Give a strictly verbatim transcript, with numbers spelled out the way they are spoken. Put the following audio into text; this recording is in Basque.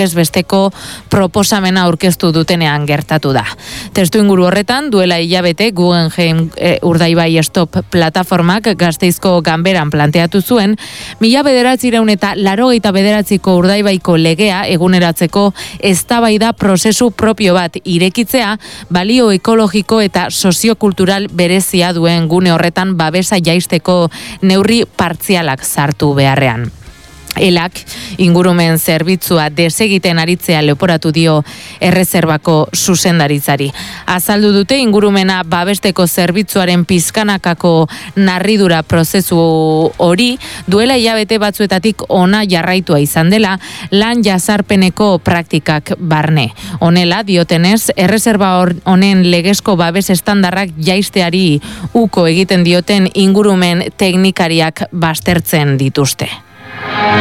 ez besteko proposamena aurkeztu dutenean gertatu da. Testu inguru horretan, duela hilabete Guggenheim e, Urdaibai Stop plataformak Gasteizko ganberan planteatu zuen, mila bederatzireun eta laurogeita bederatziko Urdaibaiko legea eguneratzeko eztabaida prozesu propio bat irekitzea, balio ekologiko eta soziokultural berezia duen gune horretan babesa jaisteko neurri partzialak sartu beharrean. Elak ingurumen zerbitzua desegiten aritzea leporatu dio erreserbako zuzendaritzari. Azaldu dute ingurumena babesteko zerbitzuaren pizkanakako narridura prozesu hori duela hilabete batzuetatik ona jarraitua izan dela lan jazarpeneko praktikak barne. Honela diotenez, erreserba honen legezko babes estandarrak jaisteari uko egiten dioten ingurumen teknikariak baztertzen dituzte.